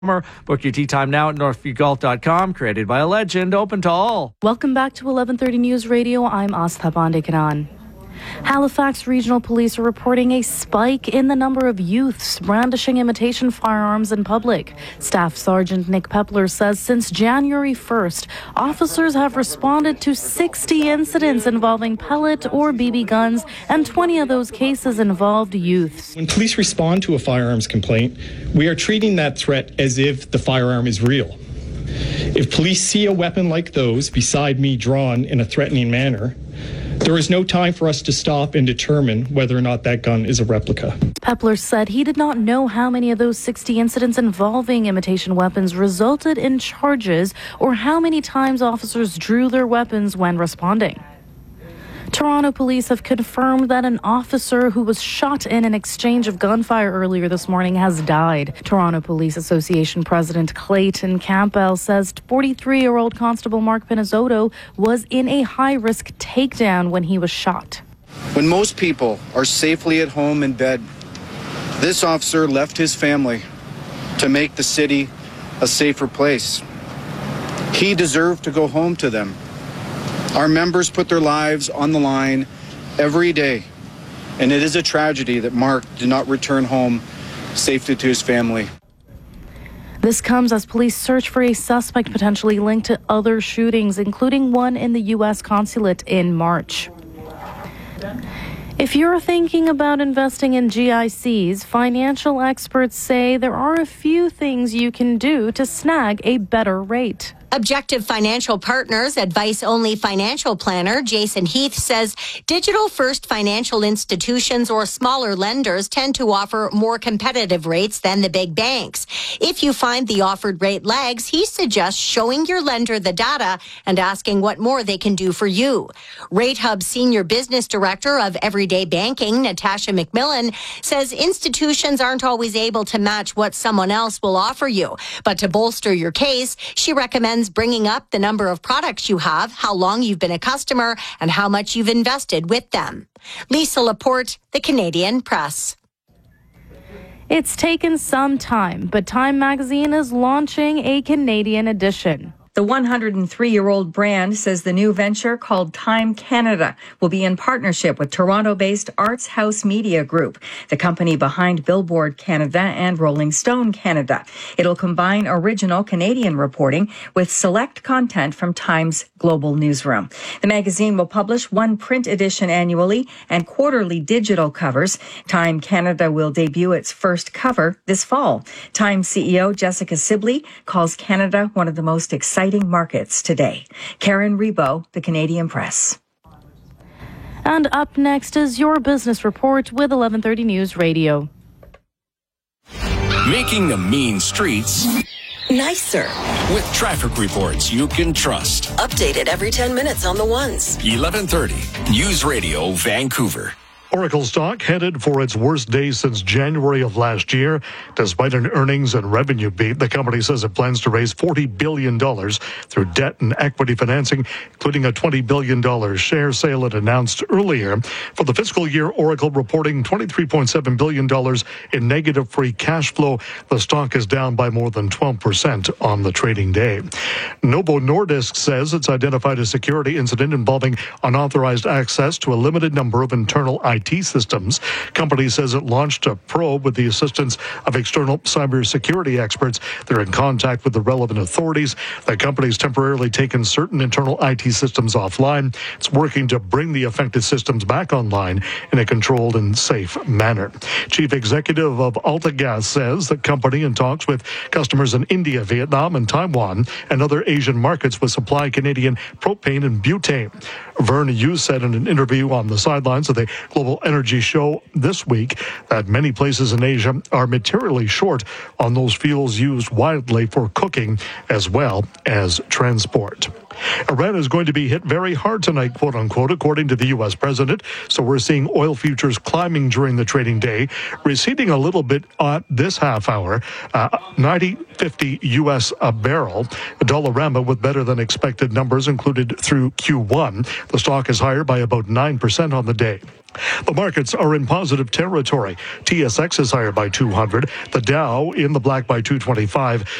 Book your tea time now at northviewgolf.com. Created by a legend, open to all. Welcome back to 1130 News Radio. I'm Astha Bandekanan. Halifax Regional Police are reporting a spike in the number of youths brandishing imitation firearms in public. Staff Sergeant Nick Pepler says since January 1st, officers have responded to 60 incidents involving pellet or BB guns, and 20 of those cases involved youths. When police respond to a firearms complaint, we are treating that threat as if the firearm is real. If police see a weapon like those beside me drawn in a threatening manner, there is no time for us to stop and determine whether or not that gun is a replica. Pepler said he did not know how many of those 60 incidents involving imitation weapons resulted in charges or how many times officers drew their weapons when responding. Toronto police have confirmed that an officer who was shot in an exchange of gunfire earlier this morning has died. Toronto Police Association President Clayton Campbell says 43-year-old Constable Mark Pinizzotto was in a high-risk takedown when he was shot. When most people are safely at home in bed, this officer left his family to make the city a safer place. He deserved to go home to them. Our members put their lives on the line every day, and it is a tragedy that Mark did not return home safely to his family. This comes as police search for a suspect potentially linked to other shootings, including one in the U.S. consulate in March. If you're thinking about investing in GICs, financial experts say there are a few things you can do to snag a better rate. Objective Financial Partners advice-only financial planner Jason Heath says digital-first financial institutions or smaller lenders tend to offer more competitive rates than the big banks. If you find the offered rate lags, he suggests showing your lender the data and asking what more they can do for you. RateHub Senior Business Director of Everyday Banking, Natasha McMillan, says institutions aren't always able to match what someone else will offer you. But to bolster your case, she recommends bringing up the number of products you have, how long you've been a customer, and how much you've invested with them. Lisa Laporte, The Canadian Press. It's taken some time, but Time magazine is launching a Canadian edition. The 103-year-old brand says the new venture, called Time Canada, will be in partnership with Toronto-based Arts House Media Group, the company behind Billboard Canada and Rolling Stone Canada. It'll combine original Canadian reporting with select content from Time's global newsroom. The magazine will publish one print edition annually and quarterly digital covers. Time Canada will debut its first cover this fall. Time CEO Jessica Sibley calls Canada one of the most exciting markets today. Karen Rebo, The Canadian Press. And up next is your business report with 1130 News Radio. Making the mean streets nicer with traffic reports you can trust. Updated every 10 minutes on the ones. 1130 News Radio, Vancouver. Oracle stock headed for its worst day since January of last year. Despite an earnings and revenue beat, the company says it plans to raise $40 billion through debt and equity financing, including a $20 billion share sale it announced earlier. For the fiscal year, Oracle reporting $23.7 billion in negative free cash flow. The stock is down by more than 12% on the trading day. Novo Nordisk says it's identified a security incident involving unauthorized access to a limited number of internal IT systems. Company says it launched a probe with the assistance of external cybersecurity experts. They're in contact with the relevant authorities. The company's temporarily taken certain internal IT systems offline. It's working to bring the affected systems back online in a controlled and safe manner. Chief Executive of AltaGas says the company in talks with customers in India, Vietnam, and Taiwan and other Asian markets will supply Canadian propane and butane. Vern Yu said in an interview on the sidelines of the Global Energy Show this week that many places in Asia are materially short on those fuels used widely for cooking as well as transport. Iran is going to be hit very hard tonight, quote unquote, according to the U.S. president. So we're seeing oil futures climbing during the trading day, receding a little bit at this half hour, 90.50 U.S. a barrel. Dollarama with better than expected numbers included through Q1. The stock is higher by about 9% on the day. The markets are in positive territory. TSX is higher by 200. The Dow in the black by 225.